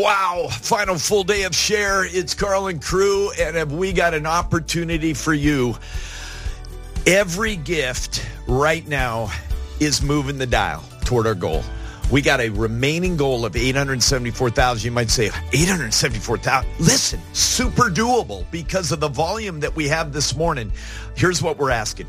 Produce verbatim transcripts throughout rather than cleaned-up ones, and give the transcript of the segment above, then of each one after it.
Wow, final full day of Share. It's Carl and crew, and have we got an opportunity for you. Every gift right now is moving the dial toward our goal. We got a remaining goal of eight hundred seventy-four thousand. You might say, eight hundred seventy-four thousand. Listen, super doable because of the volume that we have this morning. Here's what we're asking.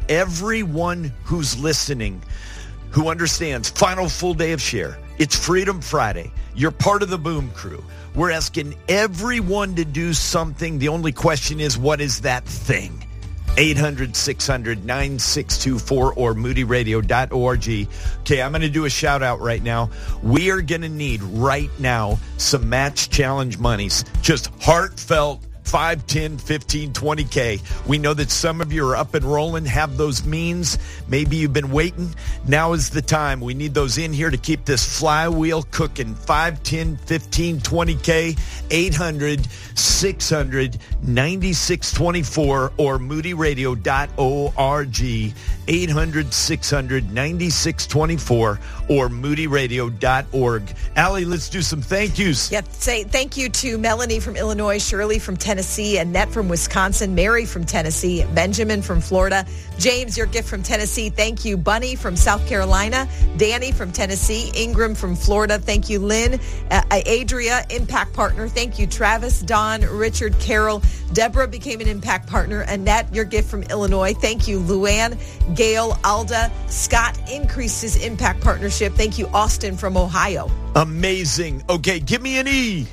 Everyone who's listening, who understands final full day of Share, it's Freedom Friday. You're part of the Boom Crew. We're asking everyone to do something. The only question is, what is that thing? eight hundred, six hundred, nine six two four or moody radio dot org. Okay, I'm going to do a shout out right now. We are going to need right now some match challenge monies. Just heartfelt five, ten, fifteen, twenty K. We know that some of you are up and rolling, have those means. Maybe you've been waiting. Now is the time. We need those in here to keep this flywheel cooking. five, ten, fifteen, twenty K, eight hundred, six hundred, ninety-six twenty-four or moody radio dot org. eight hundred, six hundred, ninety-six twenty-four or moody radio dot org. Allie, let's do some thank yous. Yeah, say thank you to Melanie from Illinois, Shirley from Tennessee, Annette from Wisconsin, Mary from Tennessee, Benjamin from Florida, James, your gift from Tennessee. Thank you, Bunny from South Carolina, Danny from Tennessee, Ingram from Florida. Thank you, Lynn, uh, Adria, Impact Partner. Thank you, Travis, Don, Richard, Carol. Deborah became an Impact Partner. Annette, your gift from Illinois. Thank you, Luann, Gail, Alda, Scott increased his Impact Partnership. Thank you, Austin from Ohio. Amazing. Okay, give me an E.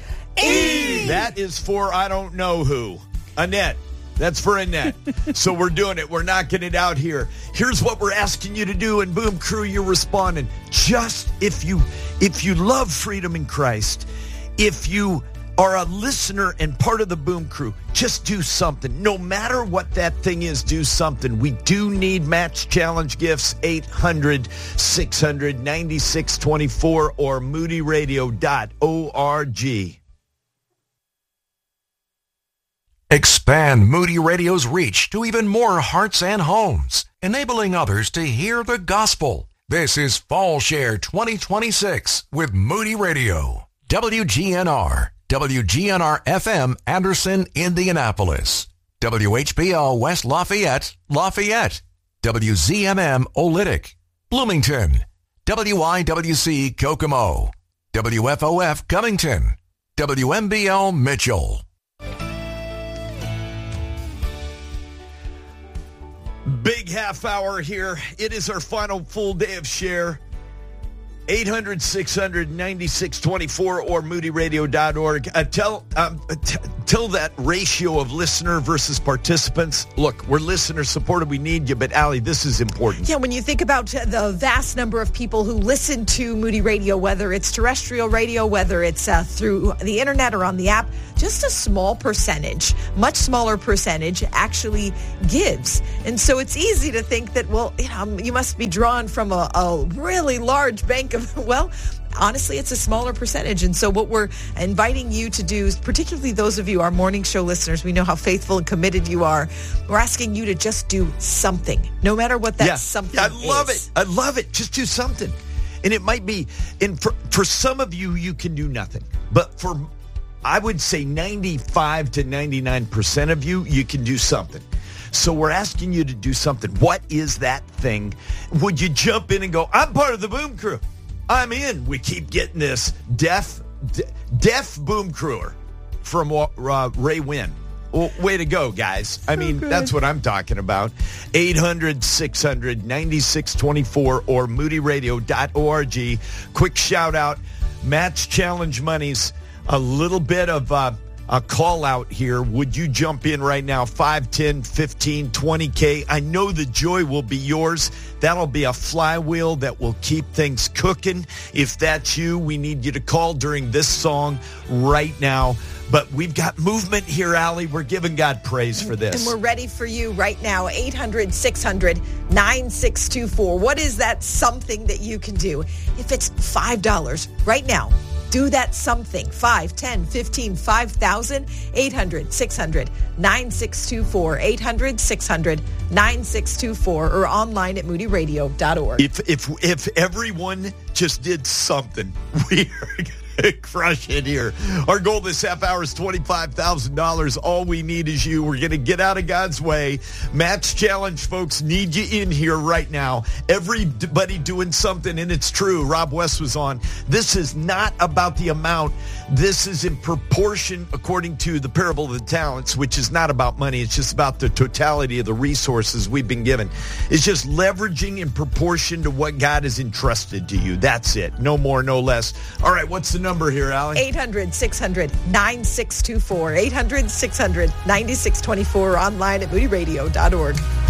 E. That is for I don't know who. Annette. That's for Annette. So we're doing it. We're knocking it out here. Here's what we're asking you to do, and Boom Crew, you're responding. Just if you if you love freedom in Christ, if you are a listener and part of the Boom Crew, just do something. No matter what that thing is, do something. We do need match challenge gifts. eight hundred, six hundred, ninety-six twenty-four or moody radio dot org. Expand Moody Radio's reach to even more hearts and homes, enabling others to hear the gospel. This is Fall Share twenty twenty-six with Moody Radio. W G N R, W G N R F M, Anderson, Indianapolis. W H P L West Lafayette, Lafayette. W Z M M Olytic, Bloomington. W I W C Kokomo. W F O F Covington. W M B L Mitchell. Big half hour here. It is our final full day of Share. eight hundred, six hundred, ninety-six twenty-four or moody radio dot org. Uh, tell, um, t- tell that ratio of listener versus participants. Look, we're listener supported. We need you. But, Allie, this is important. Yeah, when you think about the vast number of people who listen to Moody Radio, whether it's terrestrial radio, whether it's uh, through the internet or on the app, just a small percentage, much smaller percentage actually gives. And so it's easy to think that, well, you know, you must be drawn from a, a really large bank of, well, honestly, it's a smaller percentage. And so what we're inviting you to do, particularly those of you, our morning show listeners, we know how faithful and committed you are. We're asking you to just do something, no matter what that yeah. something I is. love it. I love it. Just do something. And it might be, and for, for some of you, you can do nothing. But for, I would say ninety-five to ninety-nine percent of you, you can do something. So we're asking you to do something. What is that thing? Would you jump in and go, I'm part of the Boom Crew. I'm in. We keep getting this deaf, de- deaf Boom Crewer from uh, Ray Wynn. Well, way to go, guys. I mean, good. That's what I'm talking about. eight hundred, six hundred, ninety-six twenty-four or moody radio dot org. Quick shout out. Match challenge monies. A little bit of uh, a call out here. Would you jump in right now? five, ten, fifteen, twenty K. I know the joy will be yours. That'll be a flywheel that will keep things cooking. If that's you, we need you to call during this song right now. But we've got movement here, Allie. We're giving God praise for this. And we're ready for you right now. eight hundred, six hundred, nine six two four. What is that something that you can do? If it's five dollars right now, do that something. five, ten, fifteen, five thousand, eight hundred, six hundred, nine six two four, eight hundred, six hundred, nine six two four, or online at moody radio dot org. If if if everyone just did something, we are Crush it here. Our goal this half hour is twenty-five thousand dollars. All we need is you. We're going to get out of God's way. Matt's Challenge, folks, need you in here right now. Everybody doing something, and it's true. Rob West was on. This is not about the amount. This is in proportion according to the parable of the talents, which is not about money. It's just about the totality of the resources we've been given. It's just leveraging in proportion to what God has entrusted to you. That's it. No more, no less. All right, what's the number here, Allie? eight hundred, six hundred, nine six two four. eight hundred, six hundred, nine six two four. Online at moody radio dot org.